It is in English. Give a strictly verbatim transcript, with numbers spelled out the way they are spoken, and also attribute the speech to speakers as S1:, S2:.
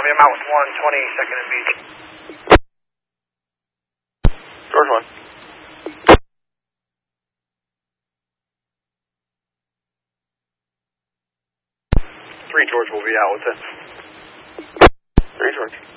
S1: Tommy. I'm out with one, twenty, second and beach.
S2: George one. Three George will be out with it. Three George.